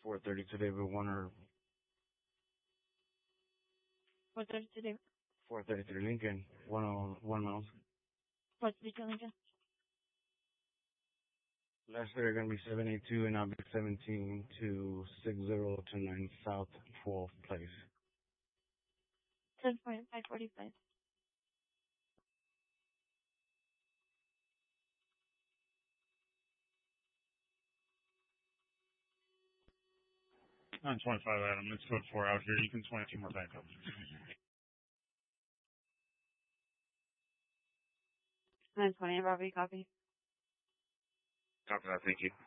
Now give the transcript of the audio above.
432 David Warner, 432 David. 433 Lincoln, 101 miles. 432 Lincoln. Last three are going to be 782 and object 17 to 6029 South 12th Place. 10.545. 925 Adam, it's code 4 out here. You can 22 more backup. 920 Robbie, copy. Copy that, thank you.